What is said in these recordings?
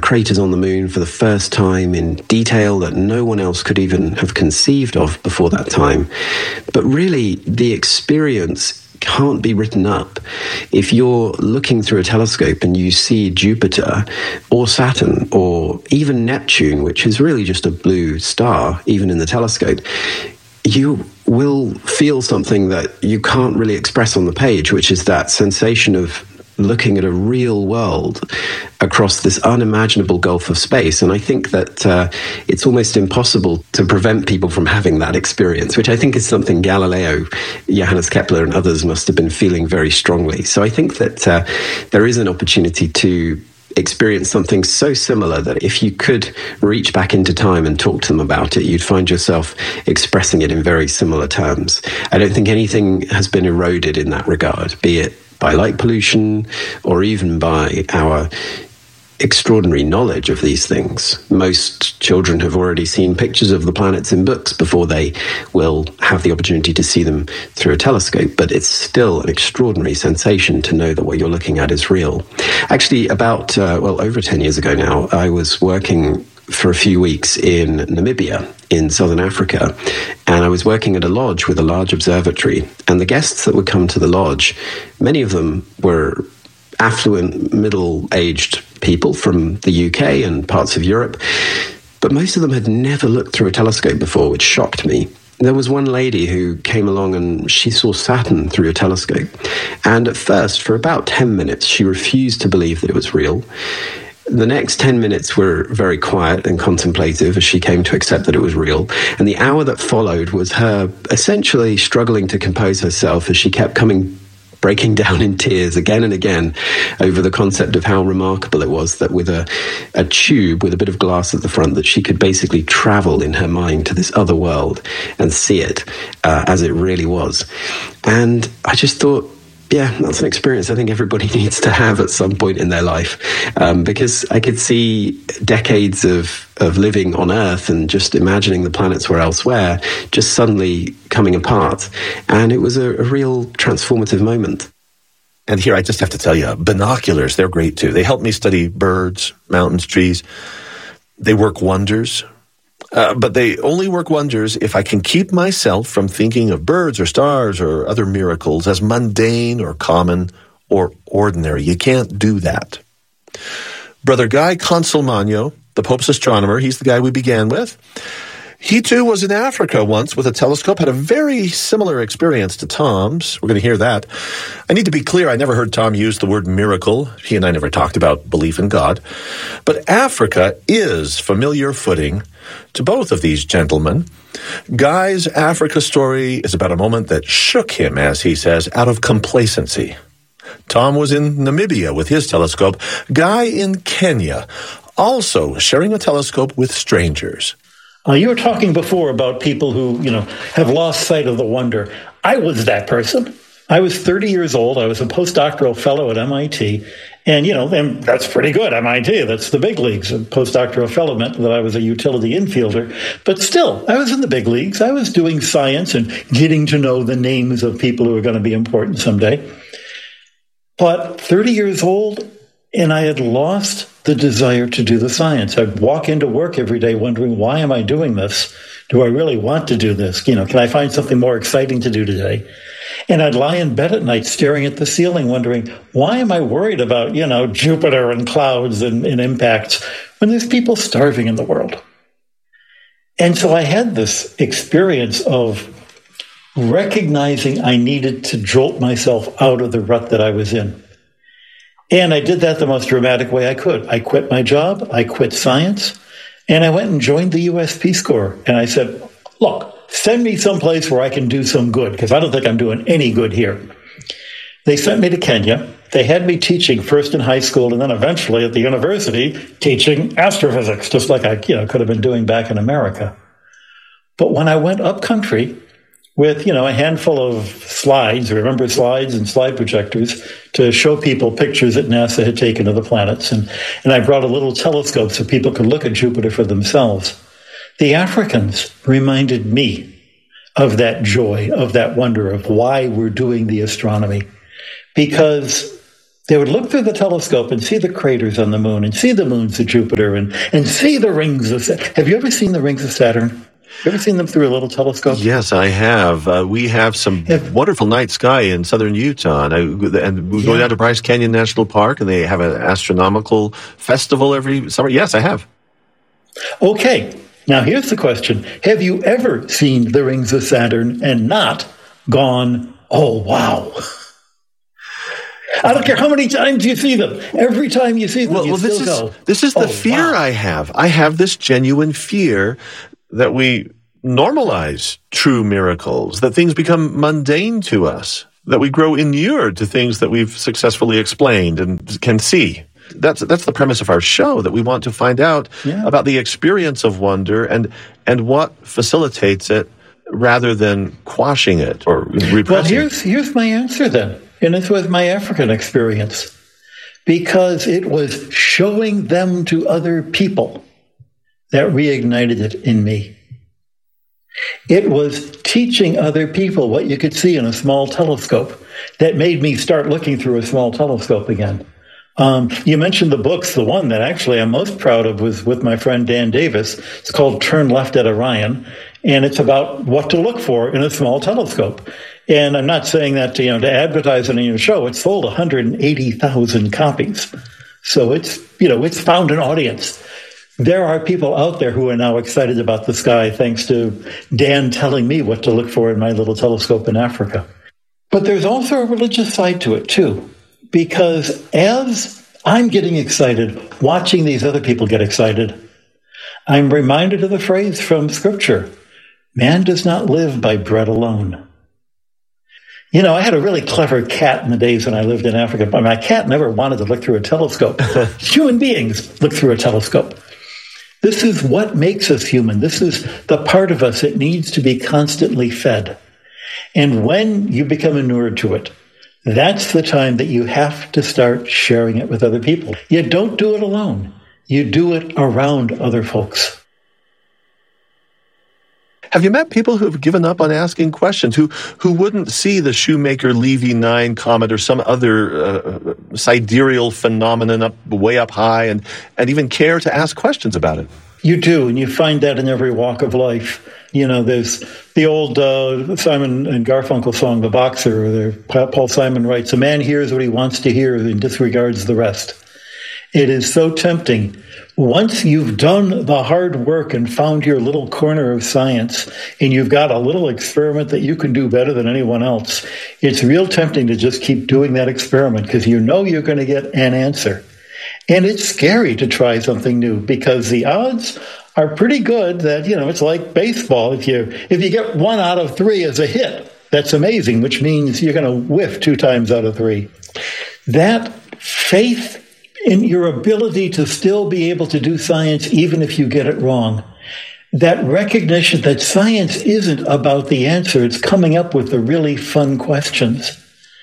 craters on the moon for the first time in detail that no one else could even have conceived of before that time. But really, the experience can't be written up. If you're looking through a telescope and you see Jupiter or Saturn or even Neptune, which is really just a blue star, even in the telescope, you will feel something that you can't really express on the page, which is that sensation of looking at a real world across this unimaginable gulf of space. And I think that it's almost impossible to prevent people from having that experience, which I think is something Galileo, Johannes Kepler, and others must have been feeling very strongly. So I think that there is an opportunity to experience something so similar that if you could reach back into time and talk to them about it, you'd find yourself expressing it in very similar terms. I don't think anything has been eroded in that regard, be it by light pollution or even by our extraordinary knowledge of these things. Most children have already seen pictures of the planets in books before they will have the opportunity to see them through a telescope, but it's still an extraordinary sensation to know that what you're looking at is real. Actually, about, over 10 years ago now, I was working for a few weeks in Namibia, in southern Africa, and I was working at a lodge with a large observatory, and the guests that would come to the lodge, many of them were affluent, middle-aged people from the UK and parts of Europe, but most of them had never looked through a telescope before, which shocked me. There was one lady who came along and she saw Saturn through a telescope, and at first, for about 10 minutes, she refused to believe that it was real. The next 10 minutes were very quiet and contemplative as she came to accept that it was real. And the hour that followed was her essentially struggling to compose herself as she kept breaking down in tears again and again over the concept of how remarkable it was that with a tube with a bit of glass at the front that she could basically travel in her mind to this other world and see it as it really was. And I just thought, yeah, that's an experience I think everybody needs to have at some point in their life, because I could see decades of living on Earth and just imagining the planets were elsewhere just suddenly coming apart. And it was a real transformative moment. And here I just have to tell you, binoculars, they're great too. They help me study birds, mountains, trees. They work wonders. But they only work wonders if I can keep myself from thinking of birds or stars or other miracles as mundane or common or ordinary. You can't do that. Brother Guy Consolmagno, the Pope's astronomer, he's the guy we began with. He too was in Africa once with a telescope, had a very similar experience to Tom's. We're going to hear that. I need to be clear, I never heard Tom use the word miracle. He and I never talked about belief in God. But Africa is familiar footing to both of these gentlemen. Guy's Africa story is about a moment that shook him, as he says, out of complacency. Tom was in Namibia with his telescope. Guy in Kenya, also sharing a telescope with strangers. You were talking before about people who, have lost sight of the wonder. I was that person. I was 30 years old. I was a postdoctoral fellow at MIT. And, and that's pretty good, MIT. That's the big leagues. A postdoctoral fellow meant that I was a utility infielder. But still, I was in the big leagues. I was doing science and getting to know the names of people who are going to be important someday. But 30 years old, and I had lost the desire to do the science. I'd walk into work every day wondering, why am I doing this? Do I really want to do this? Can I find something more exciting to do today? And I'd lie in bed at night staring at the ceiling wondering, why am I worried about, Jupiter and clouds and impacts when there's people starving in the world? And so I had this experience of recognizing I needed to jolt myself out of the rut that I was in. And I did that the most dramatic way I could. I quit my job, I quit science, and I went and joined the U.S. Peace Corps. And I said, look, send me someplace where I can do some good, because I don't think I'm doing any good here. They sent me to Kenya. They had me teaching first in high school and then eventually at the university teaching astrophysics, just like I could have been doing back in America. But when I went up country with, a handful of slides, remember slides and slide projectors, to show people pictures that NASA had taken of the planets. And I brought a little telescope so people could look at Jupiter for themselves. The Africans reminded me of that joy, of that wonder, of why we're doing the astronomy. Because They would look through the telescope and see the craters on the moon and see the moons of Jupiter and see the rings of Saturn. Have you ever seen the rings of Saturn? You ever seen them through a little telescope? Yes, I have. We have some wonderful night sky in southern Utah, and we go down to Bryce Canyon National Park, and they have an astronomical festival every summer. Yes, I have. Okay, now here's the question. Have you ever seen the rings of Saturn and not gone, oh, wow? I don't care how many times you see them. Every time you see them, This is the fear I have. I have this genuine fear that we normalize true miracles, that things become mundane to us, that we grow inured to things that we've successfully explained and can see. That's the premise of our show, that we want to find out about the experience of wonder and what facilitates it rather than quashing it or repressing it. Well, here's my answer then. And this was my African experience, because it was showing them to other people that reignited it in me. It was teaching other people what you could see in a small telescope that made me start looking through a small telescope again. You mentioned the books. The one that actually I'm most proud of was with my friend Dan Davis. It's called Turn Left at Orion, and it's about what to look for in a small telescope. And I'm not saying that to advertise it in your show. It's sold 180,000 copies. So it's found an audience. There are people out there who are now excited about the sky thanks to Dan telling me what to look for in my little telescope in Africa. But there's also a religious side to it too, because as I'm getting excited, watching these other people get excited, I'm reminded of the phrase from Scripture, man does not live by bread alone. I had a really clever cat in the days when I lived in Africa, but my cat never wanted to look through a telescope. Human beings look through a telescope. This is what makes us human. This is the part of us that needs to be constantly fed. And when you become inured to it, that's the time that you have to start sharing it with other people. You don't do it alone. You do it around other folks. Have you met people who have given up on asking questions, who wouldn't see the Shoemaker-Levy 9 comet or some other sidereal phenomenon way up high and even care to ask questions about it? You do, and you find that in every walk of life. There's the old Simon and Garfunkel song, The Boxer, where Paul Simon writes, a man hears what he wants to hear and disregards the rest. It is so tempting. Once you've done the hard work and found your little corner of science, and you've got a little experiment that you can do better than anyone else, it's real tempting to just keep doing that experiment because you're going to get an answer. And it's scary to try something new because the odds are pretty good that, it's like baseball. If you get 1 out of 3 as a hit, that's amazing, which means you're going to whiff 2 times out of 3. That faith in your ability to still be able to do science even if you get it wrong, that recognition that science isn't about the answer, it's coming up with the really fun questions.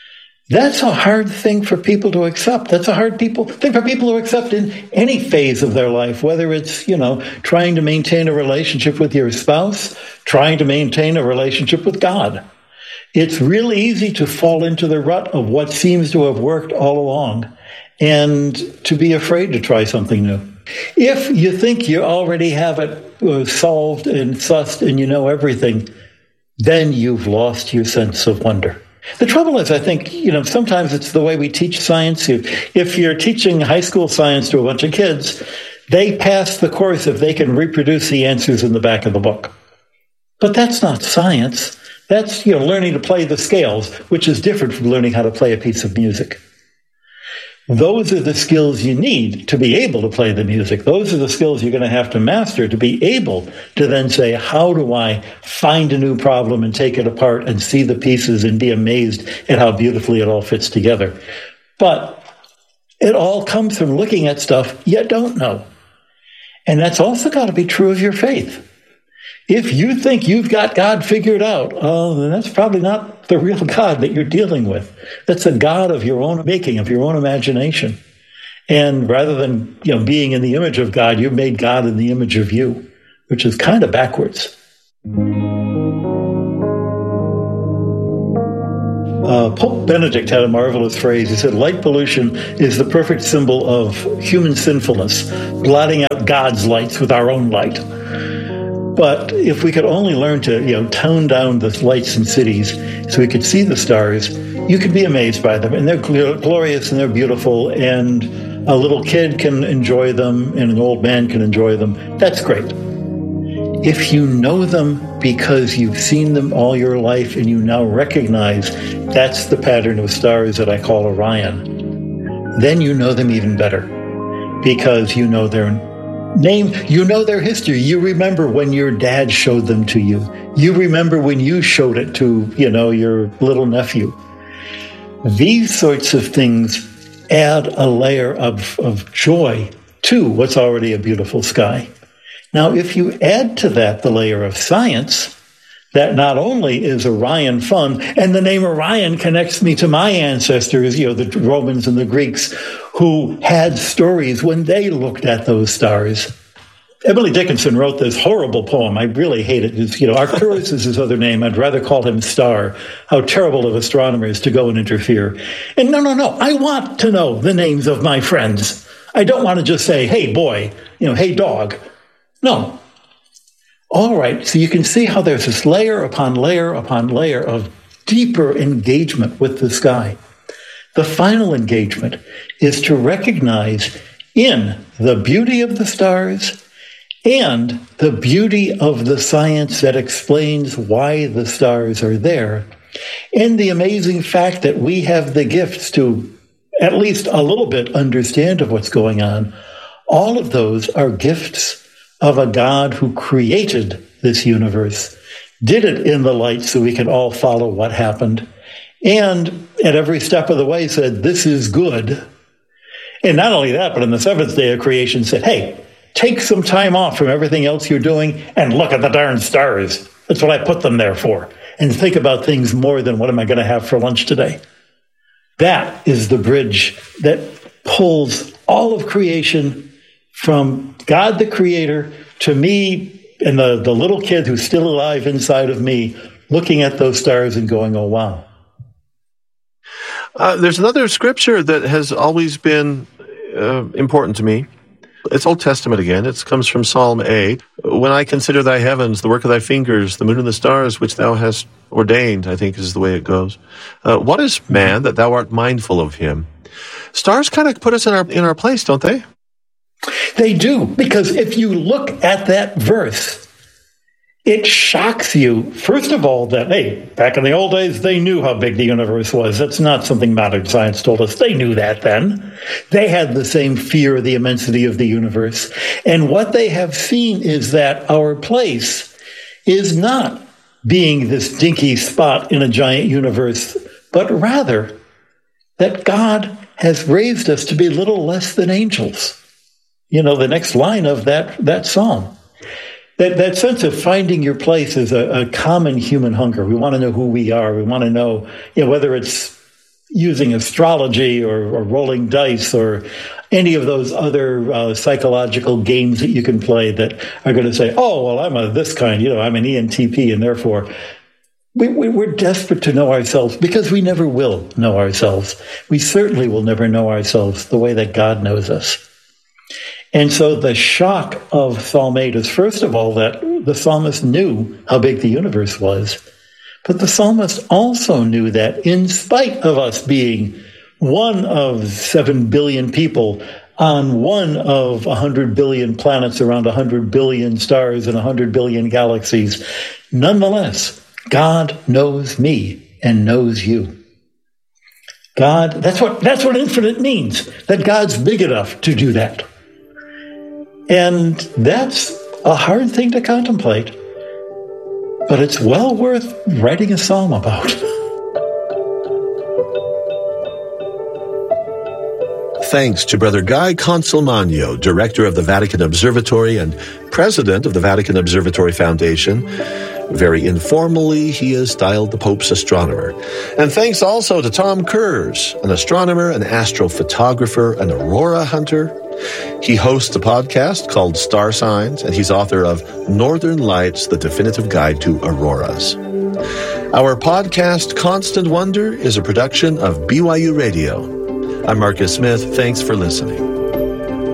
That's a hard thing for people to accept. That's a hard thing for people to accept in any phase of their life, whether it's, trying to maintain a relationship with your spouse, trying to maintain a relationship with God. It's really easy to fall into the rut of what seems to have worked all along and to be afraid to try something new. If you think you already have it solved and sussed and you know everything, then you've lost your sense of wonder. The trouble is, I think, sometimes it's the way we teach science. If you're teaching high school science to a bunch of kids, they pass the course if they can reproduce the answers in the back of the book. But that's not science. That's, learning to play the scales, which is different from learning how to play a piece of music. Those are the skills you need to be able to play the music. Those are the skills you're going to have to master to be able to then say, how do I find a new problem and take it apart and see the pieces and be amazed at how beautifully it all fits together? But it all comes from looking at stuff you don't know. And that's also got to be true of your faith. If you think you've got God figured out, then that's probably not the real God that you're dealing with. That's a God of your own making, of your own imagination. And rather than being in the image of God, you've made God in the image of you, which is kind of backwards. Pope Benedict had a marvelous phrase. He said, light pollution is the perfect symbol of human sinfulness, blotting out God's lights with our own light. But if we could only learn to, tone down the lights in cities so we could see the stars, you could be amazed by them. And they're glorious and they're beautiful, and a little kid can enjoy them and an old man can enjoy them. That's great. If you know them because you've seen them all your life and you now recognize that's the pattern of stars that I call Orion, then you know them even better because you know their name, you know their history. You remember when your dad showed them to you. You remember when you showed it to, your little nephew. These sorts of things add a layer of joy to what's already a beautiful sky. Now, if you add to that the layer of science, that not only is Orion fun, and the name Orion connects me to my ancestors, the Romans and the Greeks, who had stories when they looked at those stars. Emily Dickinson wrote this horrible poem. I really hate it. Arcturus is his other name. I'd rather call him Star. How terrible of astronomers to go and interfere. And no. I want to know the names of my friends. I don't want to just say, hey, boy, hey, dog. No. All right, so you can see how there's this layer upon layer upon layer of deeper engagement with the sky. The final engagement is to recognize in the beauty of the stars and the beauty of the science that explains why the stars are there, and the amazing fact that we have the gifts to at least a little bit understand of what's going on. All of those are gifts of a God who created this universe, did it in the light so we can all follow what happened, and at every step of the way said, this is good. And not only that, but on the seventh day of creation said, hey, take some time off from everything else you're doing and look at the darn stars. That's what I put them there for. And think about things more than what am I going to have for lunch today. That is the bridge that pulls all of creation from God the Creator to me and the little kid who's still alive inside of me, looking at those stars and going, oh, wow. There's another scripture that has always been important to me. It's Old Testament again. It comes from Psalm 8. When I consider thy heavens, the work of thy fingers, the moon and the stars, which thou hast ordained, I think is the way it goes. What is man that thou art mindful of him? Stars kind of put us in our place, don't they? They do, because if you look at that verse, it shocks you, first of all, that, hey, back in the old days, they knew how big the universe was. That's not something modern science told us. They knew that then. They had the same fear of the immensity of the universe. And what they have seen is that our place is not being this dinky spot in a giant universe, but rather that God has raised us to be little less than angels. The next line of that psalm. That sense of finding your place is a common human hunger. We want to know who we are. We want to know, whether it's using astrology or rolling dice or any of those other psychological games that you can play that are going to say, oh, well, I'm this kind, I'm an ENTP, and therefore we're desperate to know ourselves because we never will know ourselves. We certainly will never know ourselves the way that God knows us. And so the shock of Psalm 8 is, first of all, that the psalmist knew how big the universe was. But the psalmist also knew that in spite of us being one of 7 billion people on one of 100 billion planets around 100 billion stars and 100 billion galaxies, nonetheless, God knows me and knows you. God, that's what infinite means, that God's big enough to do that. And that's a hard thing to contemplate, but it's well worth writing a psalm about. Thanks to Brother Guy Consolmagno, Director of the Vatican Observatory and President of the Vatican Observatory Foundation. Very informally, he is styled the Pope's astronomer. And thanks also to Tom Kurz, an astronomer, an astrophotographer, an aurora hunter. He hosts a podcast called Star Signs, and he's author of Northern Lights, The Definitive Guide to Auroras. Our podcast, Constant Wonder, is a production of BYU Radio. I'm Marcus Smith. Thanks for listening.